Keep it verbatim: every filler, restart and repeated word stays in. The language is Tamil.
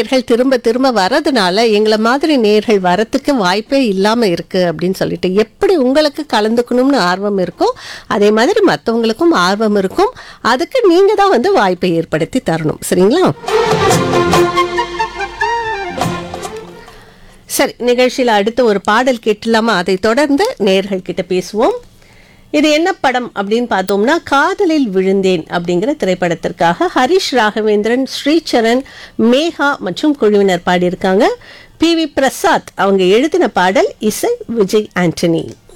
நேர்கள் திரும்ப திரும்ப வரதுனால எங்களை மாதிரி நேர்கள் வரத்துக்கு வாய்ப்பே இல்லாம இருக்கு அப்படின்னு சொல்லிட்டு, எப்படி உங்களுக்கு கலந்துக்கணும்னு ஆர்வம் இருக்கோ அதே மாதிரி மற்றவங்களுக்கும் ஆர்வம் இருக்கும். அதுக்கு நீங்க தான் வந்து வாய்ப்பை ஏற்படுத்தி தரணும். சரிங்களா? சரி, நிகழ்ச்சியில் அடுத்து ஒரு பாடல் கேட்டலாமா? அதை தொடர்ந்து நேர்கள் கிட்ட பேசுவோம். இது என்ன படம் அப்படின்னு பார்த்தோம்னா, காதலில் விழுந்தேன் அப்படிங்கிற திரைப்படத்திற்காக ஹரிஷ் ராகவேந்திரன், ஸ்ரீசரண், மேகா மற்றும் குழுவினர் பாடியிருக்காங்க. பி வி பிரசாத் அவங்க எழுதின பாடல், இசை விஜய் ஆண்டனி.